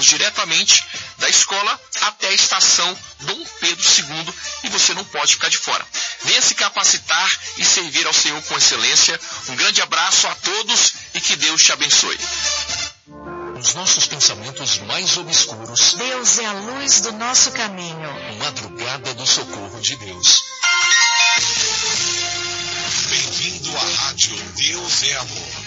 ônibus diretamente da escola até a estação Dom Pedro II e você não pode ficar de fora. Venha se capacitar e servir ao Senhor com excelência. Um grande abraço a todos e que Deus te abençoe. Nos nossos pensamentos mais obscuros, Deus é a luz do nosso caminho. Madrugada do socorro de Deus. Bem-vindo à Rádio Deus é Amor.